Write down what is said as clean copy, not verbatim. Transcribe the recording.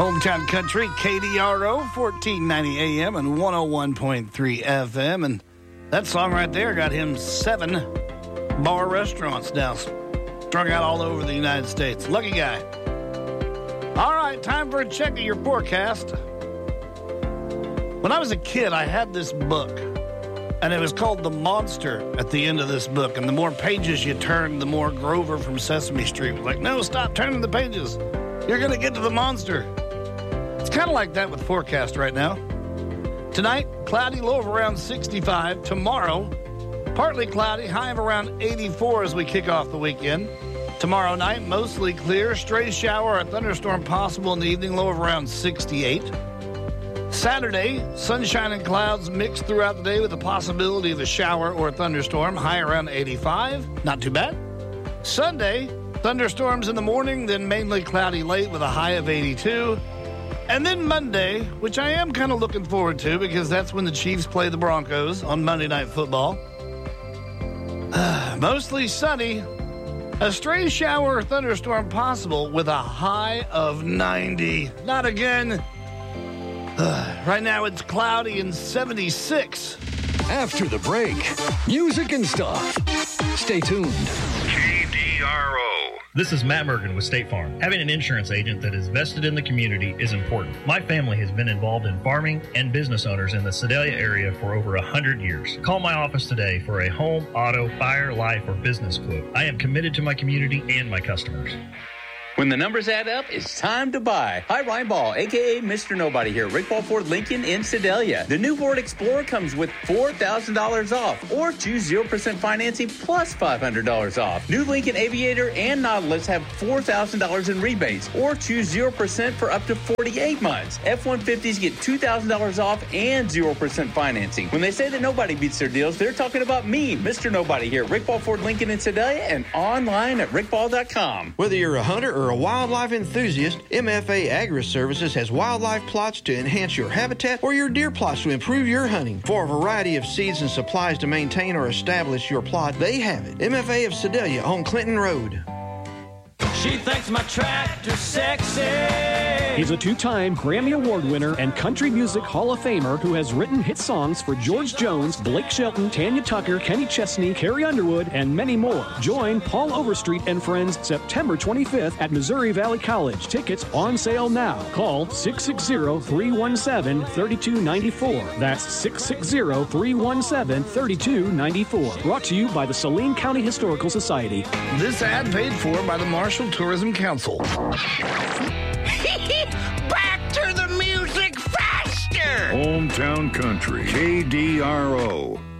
Hometown Country, KDRO, 1490 AM and 101.3 FM. And that song right there got him 7 bar restaurants now strung out all over the United States. Lucky guy. All right, time for a check of your forecast. When I was a kid, I had this book, and it was called The Monster at the end of this book. And the more pages you turned, the more Grover from Sesame Street was like, no, stop turning the pages. You're going to get to the monster. It's kind of like that with forecast right now. Tonight, cloudy, low of around 65. Tomorrow, partly cloudy, high of around 84 as we kick off the weekend. Tomorrow night, mostly clear, stray shower or thunderstorm possible in the evening, low of around 68. Saturday, sunshine and clouds mixed throughout the day with the possibility of a shower or a thunderstorm, high around 85. Not too bad. Sunday, thunderstorms in the morning, then mainly cloudy late with a high of 82. And then Monday, which I am kind of looking forward to because that's when the Chiefs play the Broncos on Monday Night Football. Mostly sunny. A stray shower or thunderstorm possible with a high of 90. Not again. Right now it's cloudy and 76. After the break, music and stuff. Stay tuned. KDRO. This is Matt Mergen with State Farm. Having an insurance agent that is vested in the community is important. My family has been involved in farming and business owners in the Sedalia area for over 100 years. Call my office today for a home, auto, fire, life, or business quote. I am committed to my community and my customers. When the numbers add up, it's time to buy. Hi, Ryan Ball, a.k.a. Mr. Nobody here. Rick Ball Ford Lincoln in Sedalia. The new Ford Explorer comes with $4,000 off or choose 0% financing plus $500 off. New Lincoln Aviator and Nautilus have $4,000 in rebates or choose 0% for up to 48 months. F-150s get $2,000 off and 0% financing. When they say that nobody beats their deals, they're talking about me, Mr. Nobody here. Rick Ball Ford Lincoln in Sedalia and online at rickball.com. Whether you're a hunter or a wildlife enthusiast, MFA Agri-Services has wildlife plots to enhance your habitat or your deer plots to improve your hunting. For a variety of seeds and supplies to maintain or establish your plot, they have it. MFA of Sedalia on Clinton Road. She thinks my tractor's sexy. He's a 2-time Grammy Award winner and Country Music Hall of Famer who has written hit songs for George Jones, Blake Shelton, Tanya Tucker, Kenny Chesney, Carrie Underwood, and many more. Join Paul Overstreet and friends September 25th at Missouri Valley College. Tickets on sale now. Call 660-317-3294. That's 660-317-3294. Brought to you by the Saline County Historical Society. This ad paid for by the Marshall Tourism Council. Back to the music faster! Hometown Country, KDRO.